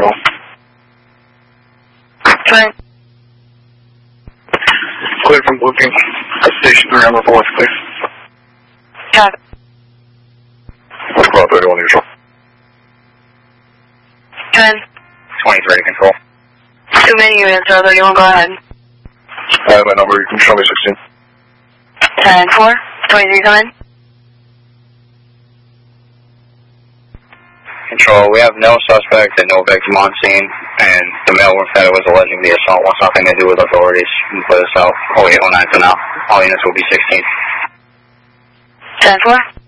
control. Right. Clear from booking. Station 3 on the fourth, clear. Got it. What's about 31 neutral? 10. 23 to control. Too many units, 31, go ahead. I have my number, you can show me 16. 10-4. 23, come in. Control, we have no suspect and no victim on scene, and the mailroom said it was alleging the assault wants nothing to do with authorities. You can put us out 0809 for now. All units will be 16. 10-4.